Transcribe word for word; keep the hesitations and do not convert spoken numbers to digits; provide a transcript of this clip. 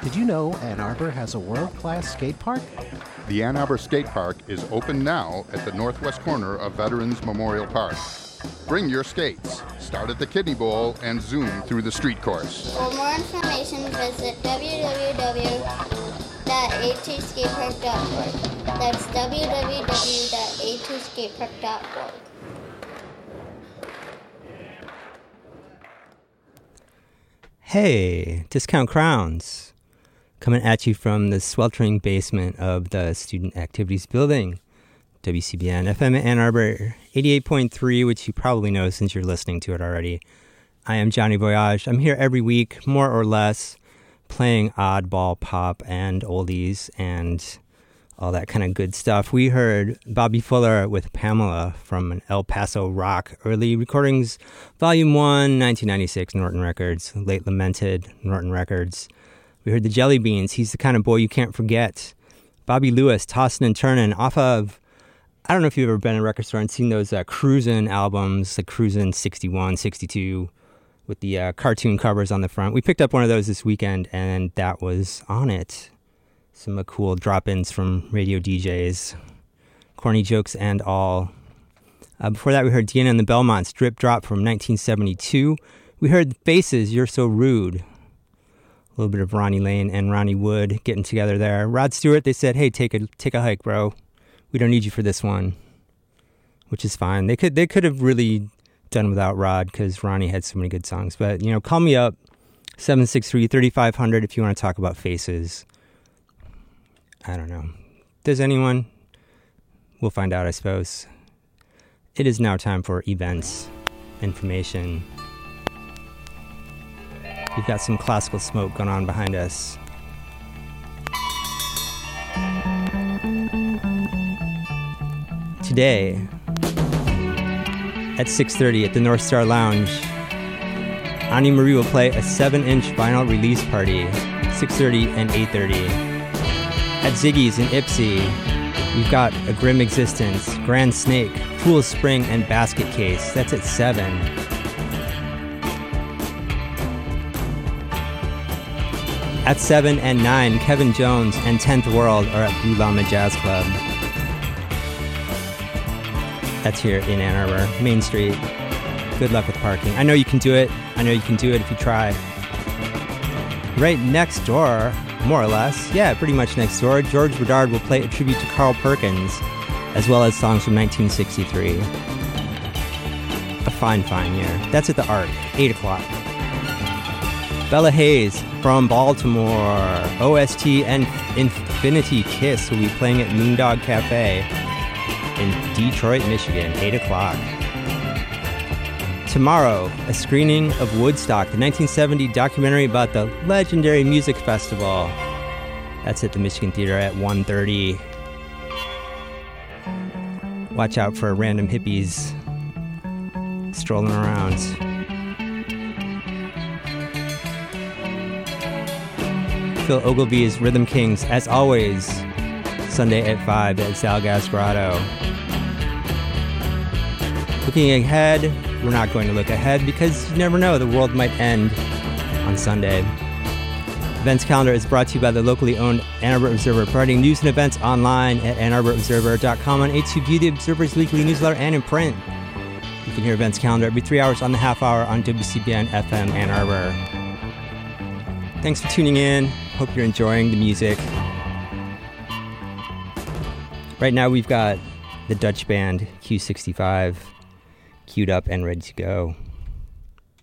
Did you know Ann Arbor has a world-class skate park? The Ann Arbor Skate Park is open now at the northwest corner of Veterans Memorial Park. Bring your skates, start at the Kidney Bowl, and zoom through the street course. For more information, visit w w w dot a two skate park dot org. That's w w w dot a two skate park dot org. Hey, Discount Crowns, coming at you from the sweltering basement of the Student Activities Building. W C B N F M Ann Arbor eighty-eight point three, which you probably know since you're listening to it already. I am Johnny Voyage. I'm here every week, more or less, playing oddball pop and oldies and all that kind of good stuff. We heard Bobby Fuller with Pamela from an El Paso Rock early recordings, Volume one, nineteen ninety-six, Norton Records, late lamented Norton Records. We heard the Jelly Beans, He's the Kind of Boy You Can't Forget. Bobby Lewis, Tossin' and Turnin', off of, I don't know if you've ever been in a record store and seen those uh, Cruisin' albums, like Cruisin' sixty-one, sixty-two, with the uh, cartoon covers on the front. We picked up one of those this weekend, and that was on it. Some uh, cool drop-ins from radio D Js, corny jokes and all. Uh, before that, we heard Deanna and the Belmonts, Drip Drop from nineteen seventy-two. We heard Faces, You're So Rude. A little bit of Ronnie Lane and Ronnie Wood getting together there. Rod Stewart, they said, hey, take a take a hike, bro. We don't need you for this one, which is fine. They could they could have really done without Rod because Ronnie had so many good songs. But, you know, call me up, seven six three, three five zero zero if you want to talk about Faces. I don't know. Does anyone? We'll find out, I suppose. It is now time for events, information. We've got some classical smoke going on behind us. Today, at six thirty at the North Star Lounge, Ani Marie will play a seven-inch vinyl release party, six thirty and eight thirty. At Ziggy's in Ypsi, we've got A Grim Existence, Grand Snake, Fool's Spring, and Basket Case. That's at seven. At seven and nine, Kevin Jones and tenth World are at Blue Llama Jazz Club. That's here in Ann Arbor, Main Street. Good luck with parking. I know you can do it. I know you can do it if you try. Right next door, more or less, yeah, pretty much next door, George Bedard will play a tribute to Carl Perkins, as well as songs from nineteen sixty-three. A fine, fine year. That's at the Arc, eight o'clock. Bella Hayes from Baltimore, O S T and Infinity Kiss will be playing at Moondog Cafe in Detroit, Michigan, eight o'clock. Tomorrow, a screening of Woodstock, the nineteen seventy documentary about the legendary music festival. That's at the Michigan Theater at one thirty. Watch out for random hippies strolling around. Phil Ogilvy's Rhythm Kings, as always, Sunday at five at Zalgas Grotto. Looking ahead, we're not going to look ahead because you never know, the world might end on Sunday. Events calendar is brought to you by the locally owned Ann Arbor Observer, providing news and events online at ann arbor observer dot com, on H two B, the Observer's weekly newsletter, and in print. You can hear events calendar every three hours on the half hour on W C B N F M Ann Arbor. Thanks for tuning in. Hope you're enjoying the music. Right now we've got the Dutch band Q sixty-five queued up and ready to go.